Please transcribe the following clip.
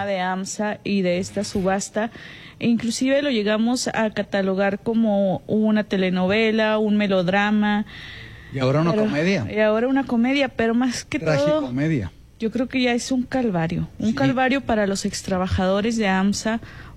de AMSA y de esta subasta. E inclusive lo llegamos a catalogar como una telenovela, un melodrama. Y ahora una comedia. Y ahora una comedia, pero más que todo, Tragicomedia. yo creo que ya es un calvario. Un calvario para los extrabajadores de AMSA,